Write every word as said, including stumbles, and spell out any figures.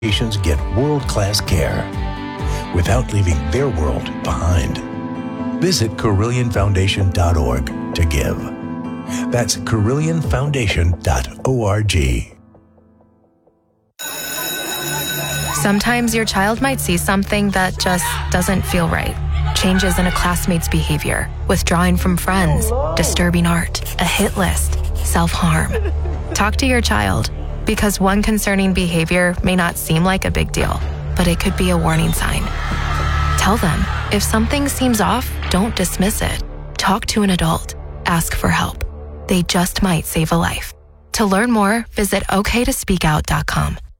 Patients get world-class care without leaving their world behind. Visit Carilion Foundation dot org to give. That's Carilion Foundation dot org. Sometimes your child might see something that just doesn't feel right. Changes in a classmate's behavior, withdrawing from friends, disturbing art, a hit list, self-harm. Talk to your child, because one concerning behavior may not seem like a big deal, but it could be a warning sign. Tell them, if something seems off, don't dismiss it. Talk to an adult. Ask for help. They just might save a life. To learn more, visit okay to speak out dot com.